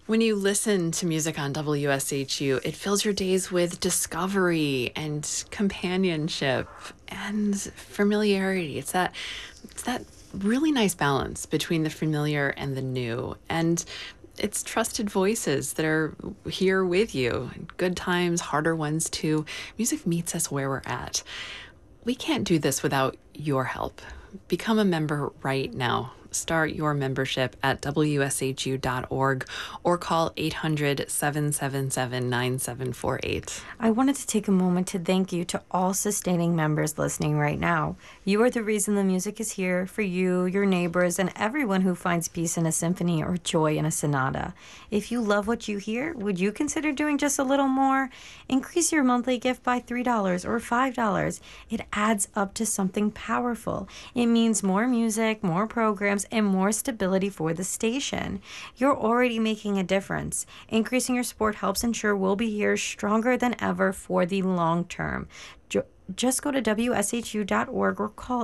When you listen to music on WSHU, it fills your days with discovery and companionship and familiarity. It's that really nice balance between the familiar and the new. And it's trusted voices that are here with you. Good times, harder ones too. Music meets us where we're at. We can't do this without your help. Become a member right now. Start your membership at WSHU.org or call 800-777-9748. I wanted to take a moment to thank you to all sustaining members listening right now. You are the reason the music is here for you, your neighbors, and everyone who finds peace in a symphony or joy in a sonata. If you love what you hear, would you consider doing just a little more? Increase your monthly gift by $3 or $5. It adds up to something powerful. It means more music, more programs, and more stability for the station. You're already making a difference. Increasing your support helps ensure we'll be here stronger than ever for the long term. Just go to WSHU.org or call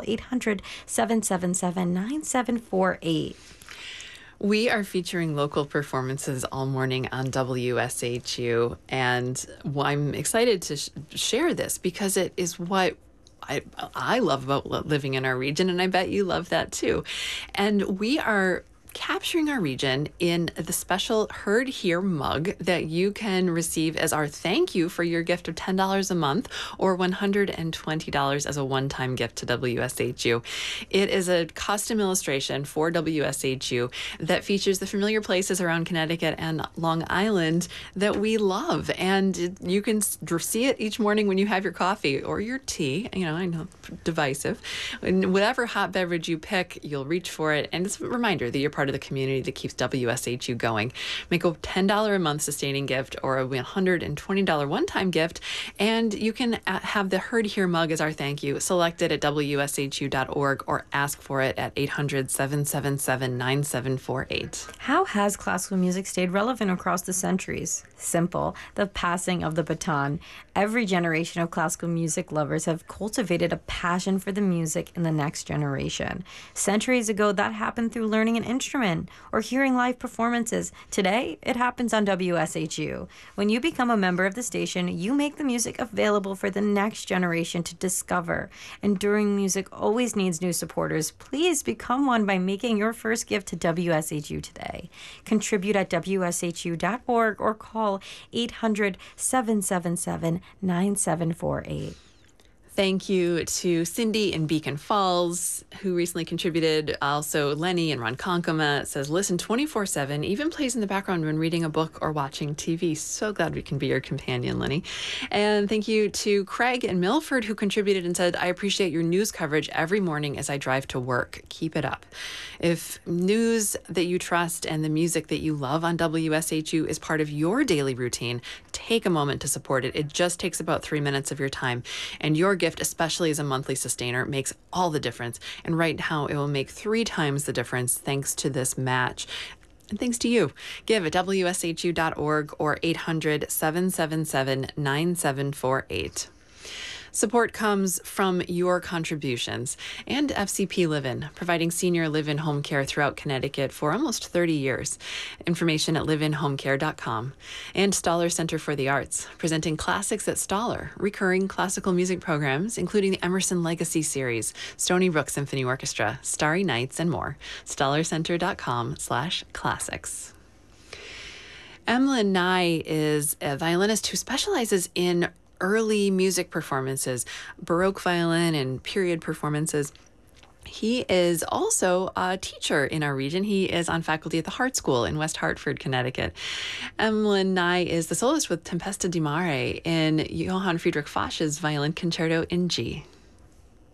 800-777-9748. We are featuring local performances all morning on WSHU, and I'm excited to share this because it is what I love about living in our region, and I bet you love that too. And we are capturing our region in the special Heard Here mug that you can receive as our thank you for your gift of $10 a month or $120 as a one-time gift to WSHU. It is a custom illustration for WSHU that features the familiar places around Connecticut and Long Island that we love. And you can see it each morning when you have your coffee or your tea. You know, I know, divisive. And whatever hot beverage you pick, you'll reach for it. And it's a reminder that you're part of the community that keeps WSHU going. Make a $10 a month sustaining gift or a $120 one-time gift, and you can have the Heard Here mug as our thank you. Select it at WSHU.org or ask for it at 800-777-9748. How has classical music stayed relevant across the centuries? Simple, the passing of the baton. Every generation of classical music lovers have cultivated a passion for the music in the next generation. Centuries ago, that happened through learning an instrument or hearing live performances. Today, it happens on WSHU. When you become a member of the station, you make the music available for the next generation to discover. Enduring music always needs new supporters. Please become one by making your first gift to WSHU today. Contribute at WSHU.org or call 800-777-9748. Thank you to Cindy in Beacon Falls, who recently contributed. Also, Lenny and Ronkonkoma says, listen 24/7, even plays in the background when reading a book or watching TV. So glad we can be your companion, Lenny. And thank you to Craig in Milford, who contributed and said, I appreciate your news coverage every morning as I drive to work. Keep it up. If news that you trust and the music that you love on WSHU is part of your daily routine, take a moment to support it. It just takes about 3 minutes of your time, and your gift, especially as a monthly sustainer, makes all the difference. And right now, it will make 3 times the difference thanks to this match. And thanks to you. Give at WSHU.org or 800-777-9748. Support comes from your contributions and FCP Live-In, providing senior live-in home care throughout Connecticut for almost 30 years. Information at liveinhomecare.com. And Stoller Center for the Arts, presenting classics at Stoller, recurring classical music programs, including the Emerson Legacy Series, Stony Brook Symphony Orchestra, Starry Nights, and more. StollerCenter.com/classics. Emlyn Nye is a violinist who specializes in early music performances, Baroque violin and period performances. He is also a teacher in our region. He is on faculty at the Hart School in West Hartford, Connecticut. Emlyn Nye is the soloist with Tempesta di Mare in Johann Friedrich Foch's Violin Concerto in G.